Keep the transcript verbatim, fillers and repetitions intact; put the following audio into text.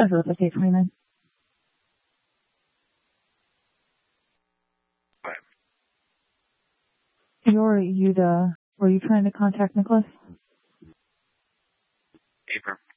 Central fifty-eight twenty-nine. You're Yuda. Were you trying to contact Nicholas? Affirm.